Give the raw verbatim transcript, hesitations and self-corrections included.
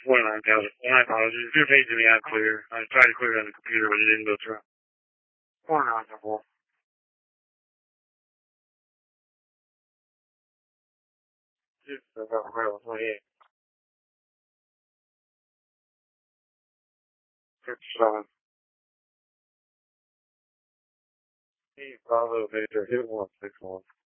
forty-nine thousand. My apologies. Your page didn't have clear. I tried to clear it on the computer, but it didn't go through. forty-nine thousand four. twenty-eight. fifty-seven. Eight, Bravo, Victor, hit one six one.